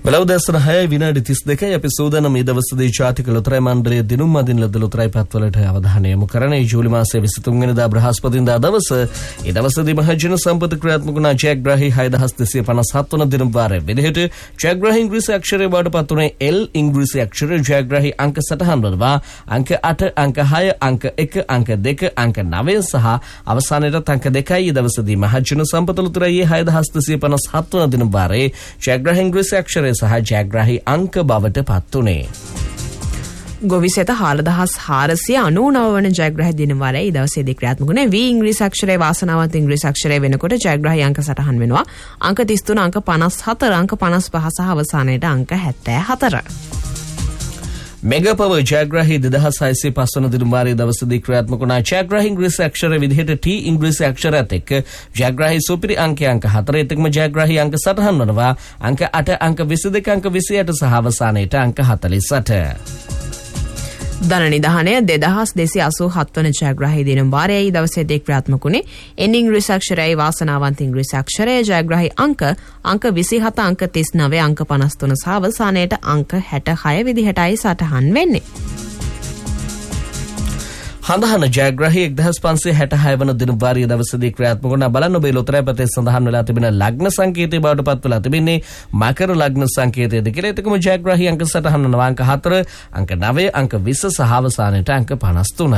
වෙලවදැසන 6:32 අපි සූදානම් මේ දවසේදී ජාතික ලොතරැයි මණ්ඩලයේ දිනුම් අදින ලද ලොතරැයි පත්වලට අවධානය යොමු කරන්නේ ජූලි මාසයේ 23 වෙනිදා බ්‍රහස්පතින්දා දවස. ඒ දවසේදී මහජන සම්පත ක්‍රියාත්මක වුණ ජයග්‍රාහී 6257 වන දිනුම් වාරයේ විදිහට ජයග්‍රාහී ඉංග්‍රීසි අක්ෂරයේ බවට පත් වුණේ L ඉංග්‍රීසි අක්ෂරය ජයග්‍රාහී අංක සටහන් වලවා අංක 8 අංක 6 අංක 1 අංක 2 අංක 9 සහ අවසානයේට අංක 2යි. ඒ දවසේදී මහජන සම්පත ලොතරැයි 6257 වන දිනුම් වාරයේ ජයග්‍රාහී ඉංග්‍රීසි අක්ෂරය සහ ජයග්‍රාහී අංක බවට පත් වුණේ. ගොවිසෙත 4499 වන ජයග්‍රාහී දිනවාරයේ දවසේදී ක්‍රියාත්මක වුණේ V ඉංග්‍රීසි අක්ෂරයේ වාසනාවන්ත ඉංග්‍රීසි අක්ෂරය වෙනකොට ජයග්‍රාහී අංක සටහන් වෙනවා අංක 33 අංක 54 අංක 55 සහ අවසානයේට අංක 74. මෙගාපව ජයග්‍රාහී 2605 වන දිනවාරයේ දවසේදී ක්‍රියාත්මක වුණ ජයග්‍රාහී ඉංග්‍රීසි අක්ෂරය විදිහට T ඉංග්‍රීසි අක්ෂරයත් එක්ක ජයග්‍රාහී සුපිරි අංකය අංක 4 එතකම ජයග්‍රාහී අංක සටහන් වනවා අංක 8 අංක 22 අංක 28 සහ අවසානයේට අංක 48. ධන නිධානය 2287 වන ජයග්‍රාහී දින වාරයේ දවසේදී ක්‍රියාත්මක වුණේ N ඉංග්‍රීසි අක්ෂරයයි වාසනාවන්ත ඉංග්‍රීසි අක්ෂරය ජයග්‍රාහී අංක 27 අංක 39 අංක 53 සහ අවසානයේට අංක 66 විදිහටයි සටහන් වෙන්නේ. හඳහන ජයග්‍රාහී 1566 වන දින වාරයේ දවසේදී ක්‍රියාත්මක වුණ බලන්න ඔබේ ලොතරැයි පතේ සඳහන් වෙලා තිබෙන ලග්න සංකේතය බවට පත් වෙලා තිබෙන්නේ මකර ලග්න සංකේතයද කියලා. එතකම ජයග්‍රාහී අංක සටහන් වන අංක 4 අංක 9 අංක 20 සහ අවසානයේට අංක 53.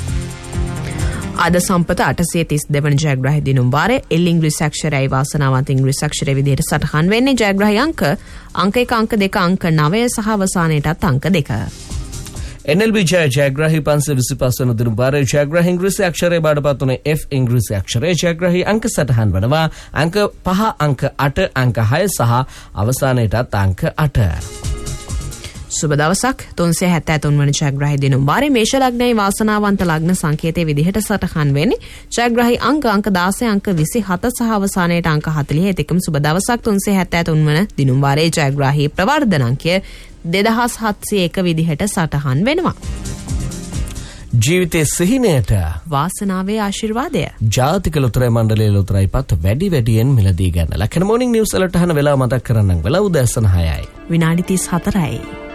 අද සම්පත 832 වන ජයග්‍රාහී දිනුම් වාරයේ L ඉංග්‍රීසි අක්ෂරයයි වාසනාවන්ත ඉංග්‍රීසි අක්ෂරය විදිහට සටහන් වෙන්නේ ජයග්‍රාහී අංක 1 අංක 2 අංක 9 සහ අවසානයේටත් අංක 2. NLB ජයග්‍රාහී 525 වන දින වාරයේ ජයග්‍රාහී ඉංග්‍රීසි අක්ෂරයේ බවට පත් වුණේ F ඉංග්‍රීසි අක්ෂරය ජයග්‍රාහී අංක සටහන් වනවා අංක 5 අංක 8 අංක 6 සහ අවසානයේටත් අංක 8. සුබ දවසක් 373 වන ජයග්‍රාහී දිනුම් වාරයේ මේෂ ලග්නයේ වාසනාවන්ත ලග්න සංකේතයේ විදිහට සටහන් වෙන්නේ ජයග්‍රාහී අංක 16 අංක 27 සහ අවසානයේට අංක 40. එතකම සුබ දවසක් 373 වන දිනුම් වාරයේ ජයග්‍රාහී ප්‍රවර්ධන අංකය 2701 විදිහට සටහන් වෙනවා. ජීවිතයේ සිහිනයට වාසනාවේ ආශිර්වාදය ජාතික ලොතරැයි මණ්ඩලයේ ලොතරැයි පත් වැඩි වැඩියෙන් මිලදී ගන්න. ලකන මොර්නිං නිවුස් වලට අහන වෙලාව මතක් කරන්නම්. වෙලාව උදෑසන 6යි. විනාඩි 34යි.